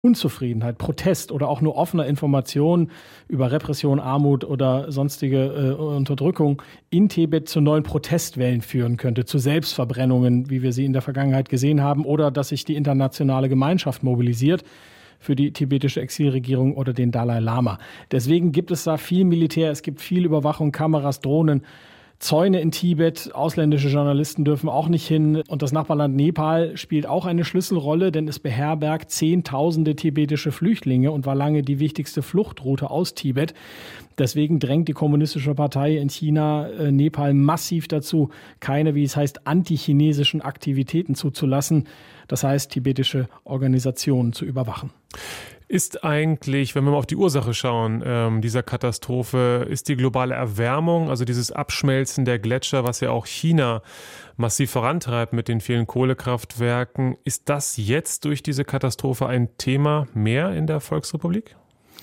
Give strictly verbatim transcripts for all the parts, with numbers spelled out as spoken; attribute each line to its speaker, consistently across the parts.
Speaker 1: Unzufriedenheit, Protest oder auch nur offener Information über Repression, Armut oder sonstige äh, Unterdrückung in Tibet zu neuen Protestwellen führen könnte, zu Selbstverbrennungen, wie wir sie in der Vergangenheit gesehen haben, oder dass sich die internationale Gemeinschaft mobilisiert für die tibetische Exilregierung oder den Dalai Lama. Deswegen gibt es da viel Militär, es gibt viel Überwachung, Kameras, Drohnen, Zäune in Tibet, ausländische Journalisten dürfen auch nicht hin. Und das Nachbarland Nepal spielt auch eine Schlüsselrolle, denn es beherbergt Zehntausende tibetische Flüchtlinge und war lange die wichtigste Fluchtroute aus Tibet. Deswegen drängt die Kommunistische Partei in China äh, Nepal massiv dazu, keine, wie es heißt, antichinesischen Aktivitäten zuzulassen. Das heißt, tibetische Organisationen zu überwachen.
Speaker 2: Ist eigentlich, wenn wir mal auf die Ursache schauen, ähm, dieser Katastrophe, ist die globale Erwärmung, also dieses Abschmelzen der Gletscher, was ja auch China massiv vorantreibt mit den vielen Kohlekraftwerken, ist das jetzt durch diese Katastrophe ein Thema mehr in der Volksrepublik?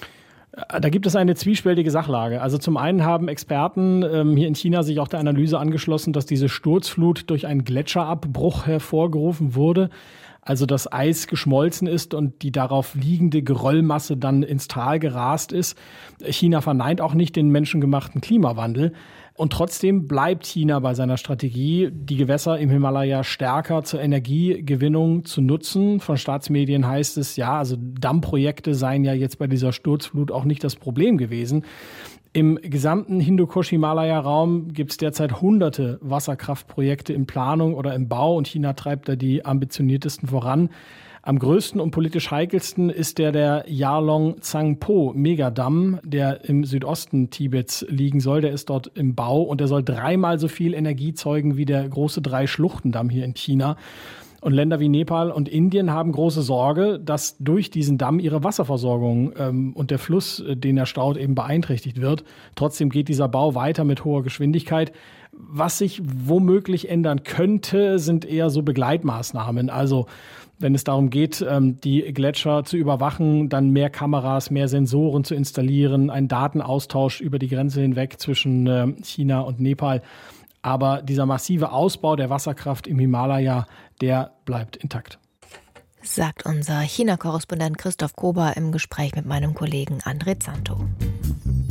Speaker 1: Da gibt es eine zwiespältige Sachlage. Also zum einen haben Experten ähm, hier in China sich auch der Analyse angeschlossen, dass diese Sturzflut durch einen Gletscherabbruch hervorgerufen wurde. Also das Eis geschmolzen ist und die darauf liegende Geröllmasse dann ins Tal gerast ist. China verneint auch nicht den menschengemachten Klimawandel. Und trotzdem bleibt China bei seiner Strategie, die Gewässer im Himalaya stärker zur Energiegewinnung zu nutzen. Von Staatsmedien heißt es, ja, also Dammprojekte seien ja jetzt bei dieser Sturzflut auch nicht das Problem gewesen. Im gesamten Hindukusch-Himalaya-Raum gibt es derzeit hunderte Wasserkraftprojekte in Planung oder im Bau und China treibt da die ambitioniertesten voran. Am größten und politisch heikelsten ist der der Yarlong-Tsangpo-Megadamm, der im Südosten Tibets liegen soll. Der ist dort im Bau und der soll dreimal so viel Energie zeugen wie der große Drei-Schluchten-Damm hier in China. Und Länder wie Nepal und Indien haben große Sorge, dass durch diesen Damm ihre Wasserversorgung ähm, und der Fluss, den er staut, eben beeinträchtigt wird. Trotzdem geht dieser Bau weiter mit hoher Geschwindigkeit. Was sich womöglich ändern könnte, sind eher so Begleitmaßnahmen. Also wenn es darum geht, ähm, die Gletscher zu überwachen, dann mehr Kameras, mehr Sensoren zu installieren, einen Datenaustausch über die Grenze hinweg zwischen äh, China und Nepal. Aber dieser massive Ausbau der Wasserkraft im Himalaya, der bleibt intakt.
Speaker 3: Sagt unser China-Korrespondent Christoph Kober im Gespräch mit meinem Kollegen André Zanto.